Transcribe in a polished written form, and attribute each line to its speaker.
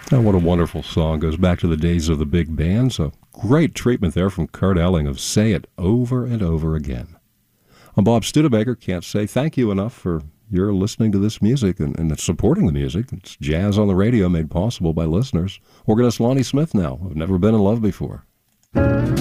Speaker 1: Oh, what a wonderful song. Goes back to the days of the big band. So great treatment there from Kurt Elling of Say It Over and Over Again. I'm Bob Studebaker. Can't say thank you enough for your listening to this music and supporting the music. It's jazz on the radio made possible by listeners. Organist Lonnie Smith now. I've never been in love before.